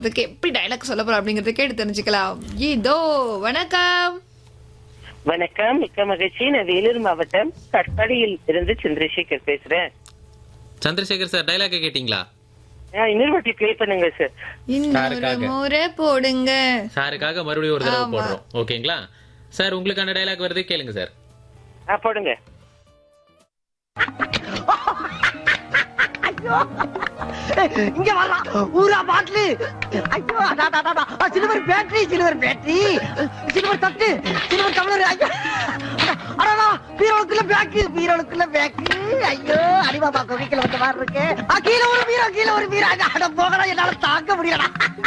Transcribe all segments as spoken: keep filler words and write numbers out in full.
இதுக்கு எப்படி டைலாக் சொல்ல போறோம் அப்படிங்கறத கேட்டு தெரிஞ்சுக்கலாம். இதோ வணக்கம். வணக்கம், மிக்க மகிழ்ச்சி. நான் வேலூர் மாவட்டம் கட்பாடியில் இருந்து சந்திரசேகர் பேசுறேன். சந்திரசேகர் சார், டைலாக் கேட்டீங்களா? இன்னொரு வாட்டி ப்ளே பண்ணுங்க சார். இன்னொரு முறை போடுங்க. சாருக்காக மறுபடியும் ஒரு தடவை போடுறோம். ஓகேங்களா சார்? உங்களுக்கான டைலாக் வருது, கேளுங்க சார். ஆ, போடுங்க. இங்க வரலாம் ஊரா பாட்டிலு. ஐயோ, silver battery, silver battery, silver தட்டு, சில்வர் டம்ளர். ஐயோ, அடடா, பீரோளுக்குள்ள பேக்கு, பீரோளுக்குள்ள பேக்கு. ஐயோ, அடிபாபா கோவிக்கல வந்த மாதிரி இருக்கு. கீழே ஒரு பீரோ, கீழே ஒரு பீரோ. அட போகடா, என்னால தாக்க முடியலடா.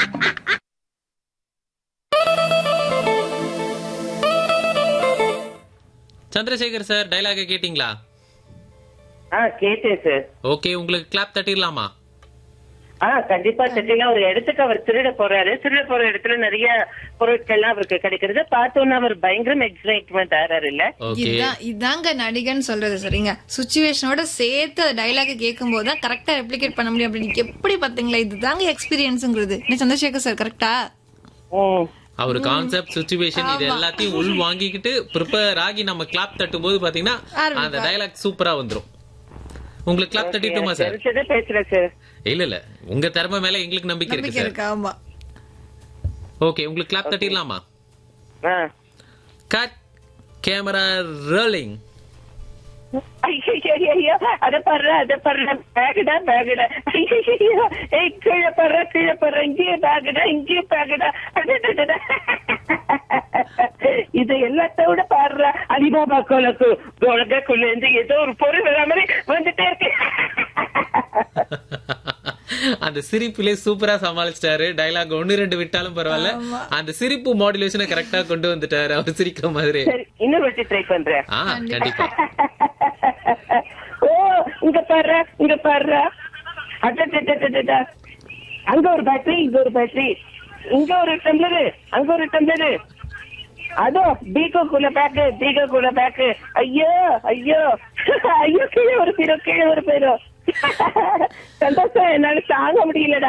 சந்திரசேகர் சார், டைலாக் கேட்டீங்களா? ஆ, கேட்டேன் சார். ஓகே, உங்களுக்கு கிளாப் தட்டிடலாமா? ஆ, கண்டிப்பா தட்டிலாம். ஒரு இடத்துக்கு அவர் திருட போறாரு. திருட போற இடத்துல நிறைய பொருட்கள்லாம் அவருக்கு கிடைக்கிறது. பார்த்தோன்னா அவர் பயங்கரம் எக்ஸைட்மெண்ட் ஆறாரு இல்ல. இதுதான் இதாங்க நடிகன் சொல்றது. சரிங்க, சுச்சுவேஷனோட சேர்த்து டைலாக் கேட்கும் போதுதான் கரெக்டா ரெப்ளிகேட் பண்ண முடியும் அப்படின்னு எப்படி பாத்தீங்களா? இதுதாங்க எக்ஸ்பீரியன்ஸ்ங்கிறது. சந்திரசேகர் சார் கரெக்டா? அவரு கான்செப்ட், சிச்சுவேஷன் இது எல்லாத்தையும் உள் வாங்கிக்கிட்டு ப்ரிப்பேர் ஆகி நம்ம கிளாப் தட்டும் போது பாத்தீங்கன்னா அந்த டைலாக் சூப்பரா வந்துரும். உங்களுக்கு கிளாப் தட்டிட்டுமா சார்? பேசுறேன் சார். இல்ல இல்ல, உங்க திறமை மேல எங்களுக்கு நம்பிக்கை இருக்கு சார். ஆமா. ஓகே, உங்களுக்கு கிளாப் தட்டிடலாமா? Cut camera rolling. ஐயோ, அத படுற அத படுற பேகுடா பேகுடா. ஐயோ, ஏய், கீழே படுற கீழே படுற. இங்கேயே பேகுடா இங்கேயே பேகுடா. இது எல்லாத்தோட பாடுற அலிபாபா கோலக்கு கோலக்குள்ள இருந்து ஏதோ ஒரு பொருள் வர மாதிரி வந்துட்டே இருக்கு. அந்த சிரிப்புலே சூப்பரா சமாளிச்சிட்டாரு. டைலாக் ஒன்னு ரெண்டு விட்டாலும் பரவாயில்ல, அந்த சிரிப்பு மாடுலேஷனை கரெக்டா கொண்டு வந்துட்டாரு அவர் சிரிக்கிற மாதிரி. இன்னொரு வாட்டி ட்ரை பண்றேன். ஆ, கண்டிப்பா. ஓ, இங்க பாரு இங்க பாரு. அடடடடடடா, அங்க ஒரு பேட்டரி, இங்க ஒரு பேட்டரி, இங்க ஒரு டம்ளரு, அங்க ஒரு டம்ளரு. அதோ பீகோ குள்ள பேக்கு, பீகோ குள்ள பேக்கு. ஐயோ ஐயோ ஐயோ, கீழே ஒரு பீரோ, கீழே ஒரு பீரோ. சந்தோஷம் என்னால தாங்க முடியலடா.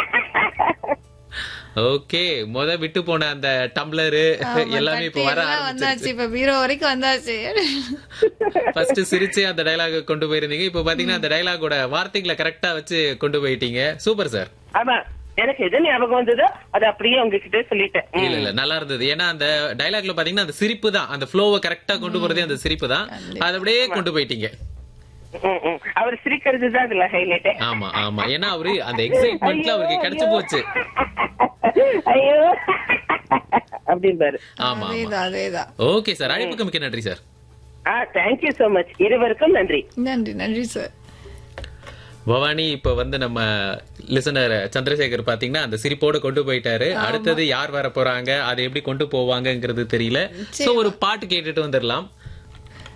ஓகே, முத விட்டு போன அந்த டம்ளரு எல்லாமே இப்ப வர வந்தாச்சு. இப்ப பீரோ வரைக்கும் வந்தாச்சு. ஃபர்ஸ்ட் சிரிச்சு அந்த டைலாக் கொண்டு போயிருந்தீங்க. இப்ப பாத்தீங்கன்னா அந்த டைலாகோட வார்த்தைகளை கரெக்டா வச்சு கொண்டு போயிட்டீங்க. Super sir. ஆமா, எனக்கு எது ஞாபகம் வந்ததோ அது அப்படியே உங்ககிட்ட சொல்லிட்டேன். இல்ல இல்ல, நல்லா இருந்தது. ஏன்னா அந்த டைலாக்ல பாத்தீங்கன்னா அந்த சிரிப்பு தான், அந்த ஃப்ளோவை கரெக்டா கொண்டு போறதே அந்த சிரிப்பு தான். அது அப்படியே கொண்டு போயிட்டீங்க. அவர் சிரிக்கிறது தான் அதுல ஹைலைட். ஆமா ஆமா, ஏன்னா அவரு அந்த எக்ஸைட்மெண்ட்ல அவருக்கு கிடைச்சு போச்சு. ஐயோ அப்படின்பாரு. ஆமா அதேதான் அதேதான். ஓகே சார், அழைப்புக்கு மிக்க நன்றி சார். ஆ, தேங்க்யூ சோ மச். இருவருக்கும் நன்றி. நன்றி நன்றி சார். பவானி, இப்ப வந்து நம்ம லிசனர் சந்திரசேகர் பாத்தீங்கன்னா அந்த சிரிப்போட கொண்டு போயிட்டாரு. அடுத்தது யார் வர போறாங்க, அதை எப்படி கொண்டு போவாங்கங்கிறது தெரியல. சோ ஒரு பாட்டு கேட்டுட்டு வந்துடலாம்.